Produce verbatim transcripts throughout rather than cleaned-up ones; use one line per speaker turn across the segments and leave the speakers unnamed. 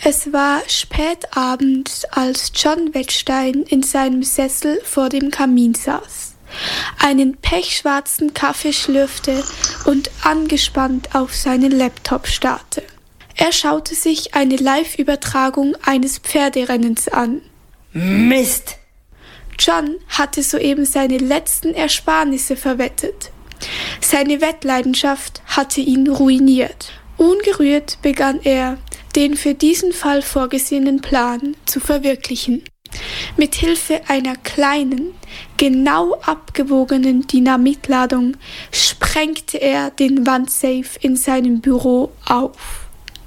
Es war spät abends, als John Wettstein in seinem Sessel vor dem Kamin saß, einen pechschwarzen Kaffee schlürfte und angespannt auf seinen Laptop starrte. Er schaute sich eine Live-Übertragung eines Pferderennens an.
Mist!
John hatte soeben seine letzten Ersparnisse verwettet. Seine Wettleidenschaft hatte ihn ruiniert. Ungerührt begann er, den für diesen Fall vorgesehenen Plan zu verwirklichen. Mit Hilfe einer kleinen, genau abgewogenen Dynamitladung sprengte er den Wandsafe in seinem Büro auf.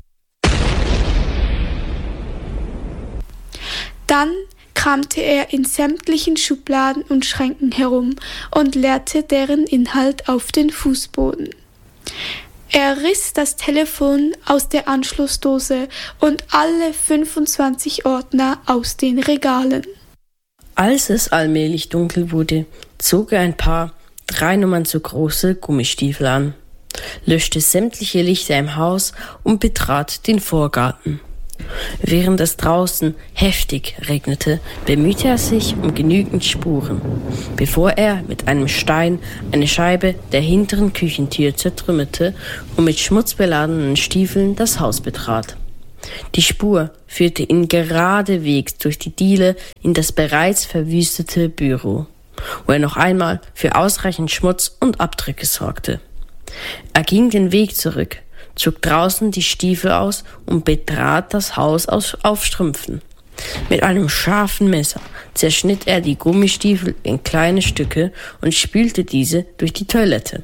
Dann kramte er in sämtlichen Schubladen und Schränken herum und leerte deren Inhalt auf den Fußboden. Er riss das Telefon aus der Anschlussdose und alle fünfundzwanzig Ordner aus den Regalen.
Als es allmählich dunkel wurde, zog er ein paar drei Nummern zu große Gummistiefel an, löschte sämtliche Lichter im Haus und betrat den Vorgarten. Während es draußen heftig regnete, bemühte er sich um genügend Spuren, bevor er mit einem Stein eine Scheibe der hinteren Küchentür zertrümmerte und mit schmutzbeladenen Stiefeln das Haus betrat. Die Spur führte ihn geradewegs durch die Diele in das bereits verwüstete Büro, wo er noch einmal für ausreichend Schmutz und Abdrücke sorgte. Er ging den Weg zurück, zog draußen die Stiefel aus und betrat das Haus auf Strümpfen. Mit einem scharfen Messer zerschnitt er die Gummistiefel in kleine Stücke und spülte diese durch die Toilette.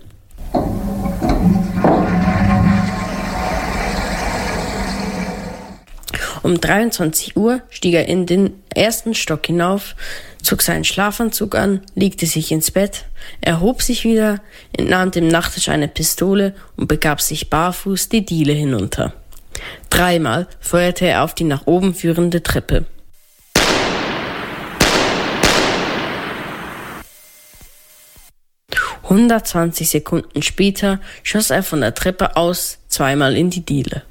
Um dreiundzwanzig Uhr stieg er in den ersten Stock hinauf, zog seinen Schlafanzug an, legte sich ins Bett, erhob sich wieder, entnahm dem Nachttisch eine Pistole und begab sich barfuß die Diele hinunter. Dreimal feuerte er auf die nach oben führende Treppe. hundertzwanzig Sekunden später schoss er von der Treppe aus zweimal in die Diele.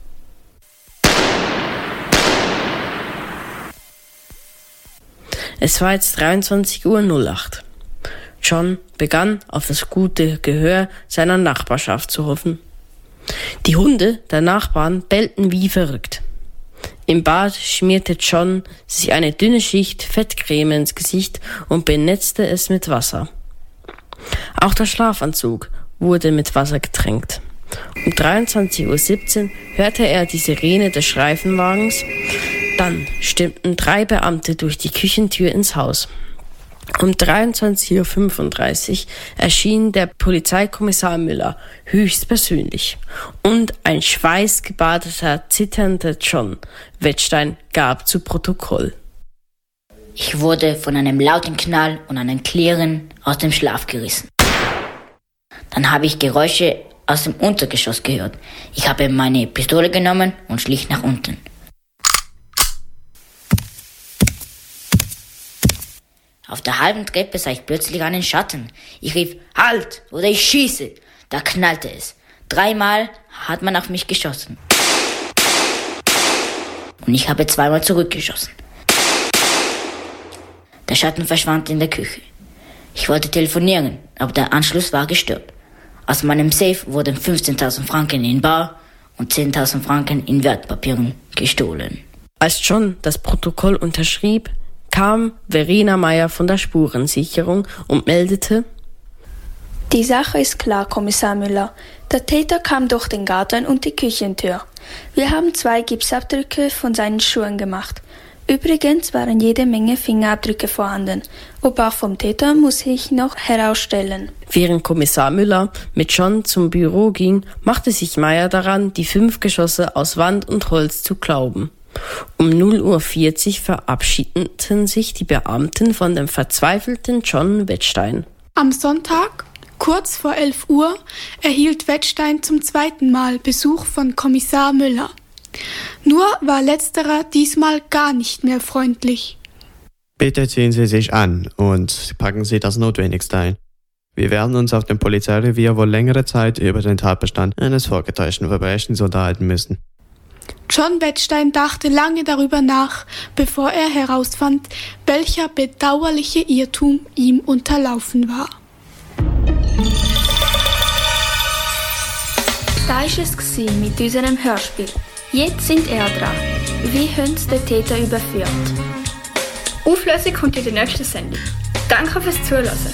Es war jetzt dreiundzwanzig Uhr null acht. John begann auf das gute Gehör seiner Nachbarschaft zu hoffen. Die Hunde der Nachbarn bellten wie verrückt. Im Bad schmierte John sich eine dünne Schicht Fettcreme ins Gesicht und benetzte es mit Wasser. Auch der Schlafanzug wurde mit Wasser getränkt. Um dreiundzwanzig Uhr siebzehn hörte er die Sirene des Streifenwagens. Dann stürmten drei Beamte durch die Küchentür ins Haus. Um dreiundzwanzig Uhr fünfunddreißig erschien der Polizeikommissar Müller höchstpersönlich und ein schweißgebadeter, zitternder John Wettstein gab zu Protokoll:
Ich wurde von einem lauten Knall und einem Klirren aus dem Schlaf gerissen. Dann habe ich Geräusche aus dem Untergeschoss gehört. Ich habe meine Pistole genommen und schlich nach unten. Auf der halben Treppe sah ich plötzlich einen Schatten. Ich rief, halt, oder ich schieße. Da knallte es. Dreimal hat man auf mich geschossen. Und ich habe zweimal zurückgeschossen. Der Schatten verschwand in der Küche. Ich wollte telefonieren, aber der Anschluss war gestört. Aus meinem Safe wurden fünfzehntausend Franken in Bar und zehntausend Franken in Wertpapieren gestohlen.
Als John das Protokoll unterschrieb, kam Verena Meyer von der Spurensicherung und meldete:
Die Sache ist klar, Kommissar Müller. Der Täter kam durch den Garten und die Küchentür. Wir haben zwei Gipsabdrücke von seinen Schuhen gemacht. Übrigens waren jede Menge Fingerabdrücke vorhanden. Ob auch vom Täter, muss ich noch herausstellen.
Während Kommissar Müller mit John zum Büro ging, machte sich Meyer daran, die fünf Geschosse aus Wand und Holz zu klauben. Um null Uhr vierzig verabschiedeten sich die Beamten von dem verzweifelten John Wettstein.
Am Sonntag, kurz vor elf Uhr, erhielt Wettstein zum zweiten Mal Besuch von Kommissar Müller. Nur war letzterer diesmal gar nicht mehr freundlich.
Bitte ziehen Sie sich an und packen Sie das Notwendigste ein. Wir werden uns auf dem Polizeirevier wohl längere Zeit über den Tatbestand eines vorgetäuschten Verbrechens unterhalten müssen.
John Wettstein dachte lange darüber nach, bevor er herausfand, welcher bedauerliche Irrtum ihm unterlaufen war.
Das war es mit unserem Hörspiel. Jetzt sind wir dran. Wie haben sie den Täter überführt?
Auflösung kommt in der nächsten Sendung. Danke fürs Zuhören.